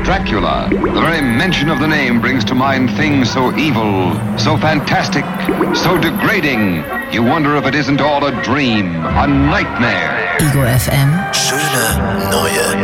Dracula. The very mention of the name brings to mind things so evil, so fantastic, so degrading. You wonder if it isn't all a dream, a nightmare. Ego FM. Schöne neue